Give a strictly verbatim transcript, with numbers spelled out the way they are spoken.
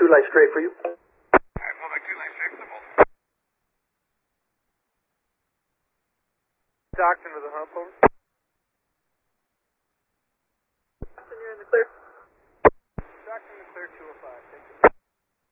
two light straight for you. Alright, four by two light straight for the both. Stockton with a hump over.